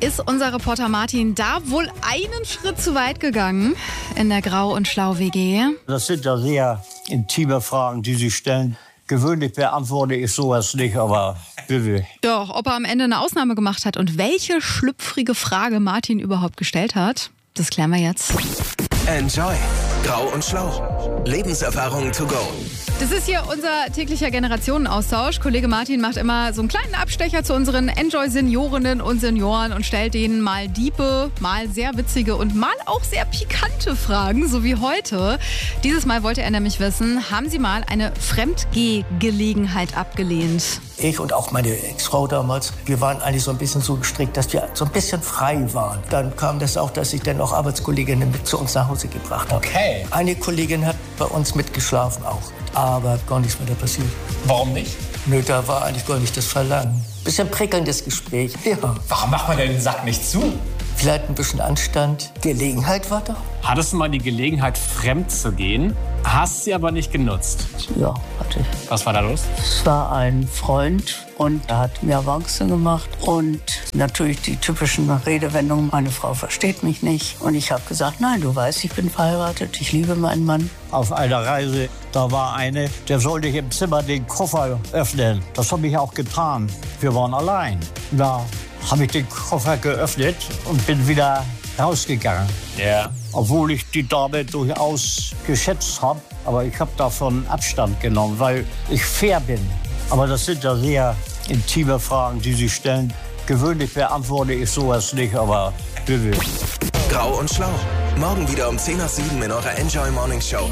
ist unser Reporter Martin da wohl einen Schritt zu weit gegangen in der Grau- und Schlau-WG? Das sind ja sehr intime Fragen, die Sie stellen. Gewöhnlich beantworte ich sowas nicht, aber bitte. Doch, ob er am Ende eine Ausnahme gemacht hat und welche schlüpfrige Frage Martin überhaupt gestellt hat, das klären wir jetzt. Enjoy. Grau und Schlau. Lebenserfahrung to go. Das ist hier unser täglicher Generationenaustausch. Kollege Martin macht immer so einen kleinen Abstecher zu unseren Enjoy-Seniorinnen und Senioren und stellt denen mal diepe, mal sehr witzige und mal auch sehr pikante Fragen, so wie heute. Dieses Mal wollte er nämlich wissen, haben Sie mal eine Fremdgeh-Gelegenheit abgelehnt? Ich und auch meine Ex-Frau damals, wir waren eigentlich so ein bisschen so gestrickt, dass wir so ein bisschen frei waren. Dann kam das auch, dass ich dann auch Arbeitskolleginnen mit zu uns nach Hause gebracht habe. Okay. Eine Kollegin hat bei uns mitgeschlafen auch, aber gar nichts mehr da passiert. Warum nicht? Nö, da war eigentlich gar nicht das Verlangen. Bisschen prickelndes Gespräch, ja. Warum macht man denn den Sack nicht zu? Vielleicht ein bisschen Anstand. Gelegenheit war da. Hattest du mal die Gelegenheit, fremd zu gehen, hast sie aber nicht genutzt? Ja, hatte ich. Was war da los? Es war ein Freund und er hat mir Avancen gemacht und natürlich die typischen Redewendungen, meine Frau versteht mich nicht. Und ich habe gesagt, nein, du weißt, ich bin verheiratet, ich liebe meinen Mann. Auf einer Reise, da war eine, der sollte im Zimmer den Koffer öffnen. Das habe ich auch getan. Wir waren allein. Da habe ich den Koffer geöffnet und bin wieder rausgegangen. Ja. Obwohl ich die Dame durchaus geschätzt habe, aber ich habe davon Abstand genommen, weil ich fair bin. Aber das sind ja sehr intime Fragen, die Sie stellen. Gewöhnlich beantworte ich sowas nicht, aber bitte. Grau und Schlau. Morgen wieder um 10 nach 7 in eurer Enjoy Morning Show.